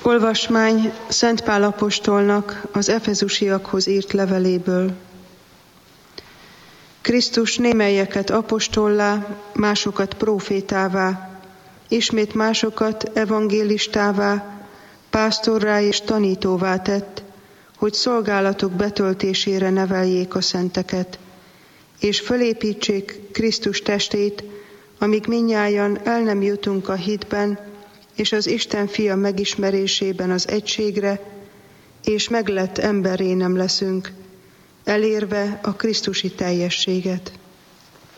Olvasmány Szent Pál apostolnak az efezusiakhoz írt leveléből. Krisztus némelyeket apostollá, másokat prófétává, ismét másokat evangélistává, pásztorrá és tanítóvá tett, hogy szolgálatuk betöltésére neveljék a szenteket, és fölépítsék Krisztus testét, amíg mindnyájan el nem jutunk a hitben, és az Isten fia megismerésében az egységre, és meglett emberré nem leszünk, elérve a krisztusi teljességet.